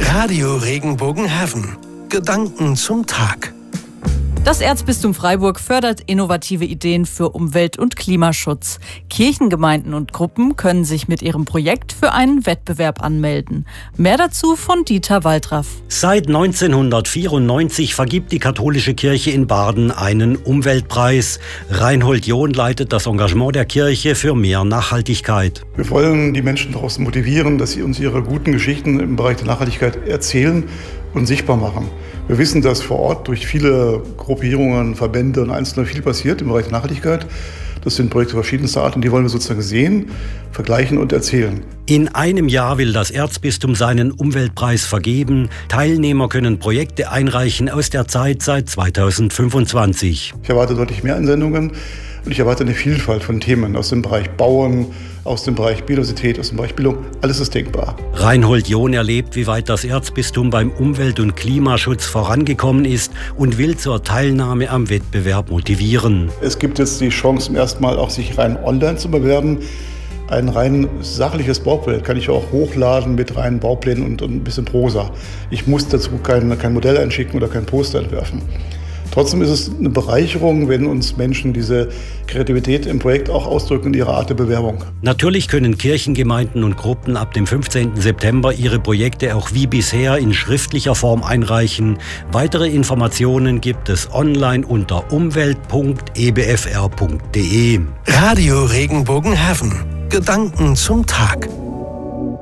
Radio Regenbogen-Heaven. Gedanken zum Tag. Das Erzbistum Freiburg fördert innovative Ideen für Umwelt- und Klimaschutz. Kirchengemeinden und Gruppen können sich mit ihrem Projekt für einen Wettbewerb anmelden. Mehr dazu von Dieter Waldraff. Seit 1994 vergibt die katholische Kirche in Baden einen Umweltpreis. Reinhold John leitet das Engagement der Kirche für mehr Nachhaltigkeit. Wir wollen die Menschen daraus motivieren, dass sie uns ihre guten Geschichten im Bereich der Nachhaltigkeit erzählen und sichtbar machen. Wir wissen, dass vor Ort durch viele Gruppierungen, Verbände und Einzelne viel passiert im Bereich der Nachhaltigkeit. Das sind Projekte verschiedenster Art und die wollen wir sozusagen sehen, vergleichen und erzählen. In einem Jahr will das Erzbistum seinen Umweltpreis vergeben. Teilnehmer können Projekte einreichen aus der Zeit seit 2025. Ich erwarte deutlich mehr Einsendungen und ich erwarte eine Vielfalt von Themen aus dem Bereich Bauen, aus dem Bereich Biodiversität, aus dem Bereich Bildung. Alles ist denkbar. Reinhold John erlebt, wie weit das Erzbistum beim Umwelt- und Klimaschutz vorangekommen ist und will zur Teilnahme am Wettbewerb motivieren. Es gibt jetzt die Chance, zum ersten Mal auch sich rein online zu bewerben. Ein rein sachliches Bauprojekt kann ich auch hochladen mit reinen Bauplänen und ein bisschen Prosa. Ich muss dazu kein Modell einschicken oder kein Poster entwerfen. Trotzdem ist es eine Bereicherung, wenn uns Menschen diese Kreativität im Projekt auch ausdrücken in ihrer Art der Bewerbung. Natürlich können Kirchengemeinden und Gruppen ab dem 15. September ihre Projekte auch wie bisher in schriftlicher Form einreichen. Weitere Informationen gibt es online unter umwelt.ebfr.de. Radio Regenbogen-Heaven. Gedanken zum Tag.